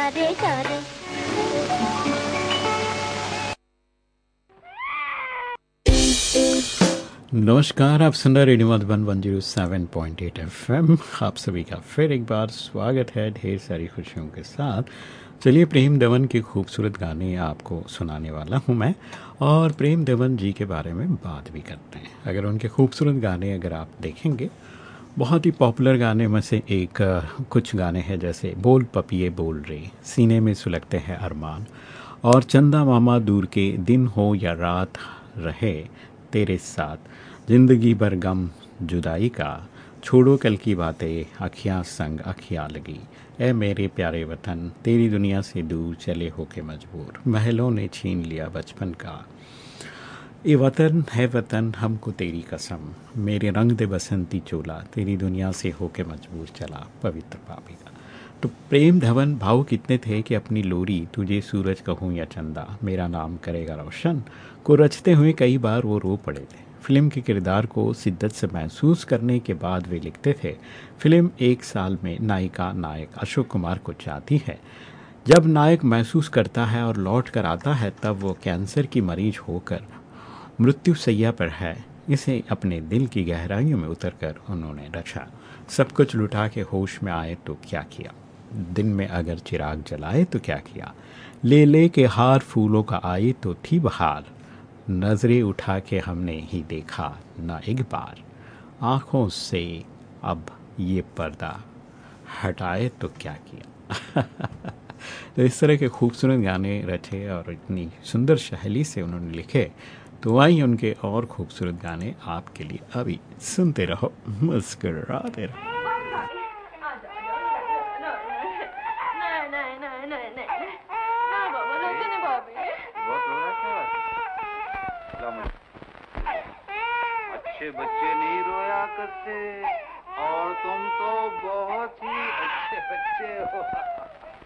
सारे सारे। नमस्कार, आप सुन रहे रेडियो मधुबन 107.8 एफएम। आप सभी का फिर एक बार स्वागत है ढेर सारी खुशियों के साथ। चलिए, प्रेम दमन के खूबसूरत गाने आपको सुनाने वाला हूँ मैं, और प्रेम दमन जी के बारे में बात भी करते हैं। अगर उनके खूबसूरत गाने अगर आप देखेंगे, बहुत ही पॉपुलर गाने में से एक कुछ गाने हैं जैसे बोल पपिए बोल रे, सीने में सुलगते हैं अरमान, और चंदा मामा दूर के, दिन हो या रात रहे तेरे साथ, जिंदगी भर गम जुदाई का, छोड़ो कल की बातें, अखियाँ संग अखियाँ लगी, ए मेरे प्यारे वतन, तेरी दुनिया से दूर चले होके मजबूर, महलों ने छीन लिया बचपन का, ये वतन है वतन हमको तेरी कसम, मेरे रंग दे बसंती चोला, तेरी दुनिया से होके मजबूर चला पवित्र पापी। तो प्रेम धवन भाव कितने थे कि अपनी लोरी, तुझे सूरज कहूँ या चंदा, मेरा नाम करेगा रोशन, को रचते हुए कई बार वो रो पड़े थे। फिल्म के किरदार को शिद्दत से महसूस करने के बाद वे लिखते थे, फिल्म एक साल में नायिका नायक अशोक कुमार को चाहती है। जब नायक महसूस करता है और लौट कर आता है, तब वो कैंसर की मरीज होकर मृत्यु सैया पर है। इसे अपने दिल की गहराइयों में उतरकर उन्होंने रचा। सब कुछ लुटा के होश में आए तो क्या किया, दिन में अगर चिराग जलाए तो क्या किया, ले ले के हार फूलों का आए तो थी बहार, नजरें उठा के हमने ही देखा ना एक बार, आंखों से अब ये पर्दा हटाए तो क्या किया। तो इस तरह के खूबसूरत गाने रचे और इतनी सुंदर शैली से उन्होंने लिखे। तो आइए उनके और खूबसूरत गाने आपके लिए अभी सुनते रहो, मुस्कुराते रहो। अच्छे बच्चे नहीं रोया करते, और तुम तो बहुत ही अच्छे बच्चे हो।